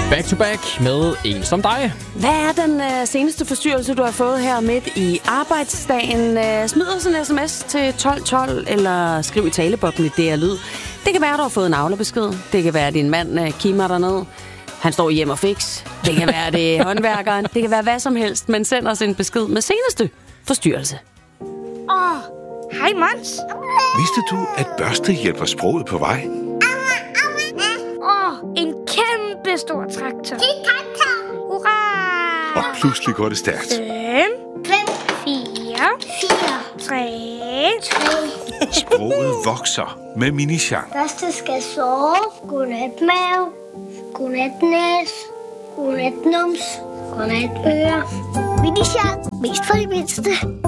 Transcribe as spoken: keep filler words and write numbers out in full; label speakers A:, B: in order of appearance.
A: Back to back med en som dig.
B: Hvad er den øh, seneste forstyrrelse, du har fået her midt i arbejdsdagen? Øh, smid os en sms til tolv tolv, eller skriv i taleboksen i D R Lyd. Det kan være, at du har fået en avlebesked. Det kan være, at din mand øh, kimer derned. Han står hjem og fix. Det kan være, det er håndværkeren. Det kan være hvad som helst, men send os en besked med seneste forstyrrelse.
C: Åh, oh, hej Mons.
D: Vidste du, at børste hjælper sproget på vej?
C: Åh, oh, en kæmpe stor traktor. Hurra!
D: Og pludselig går det stærkt.
C: Fem, fem, fire, fire, tre, tre.
D: Sproget vokser med Mini-Jean.
E: Første skal sove. Godnat mave. Godnat næs. Godnat nums. Godnat øre. Mini-Jean. Mest for de mindste.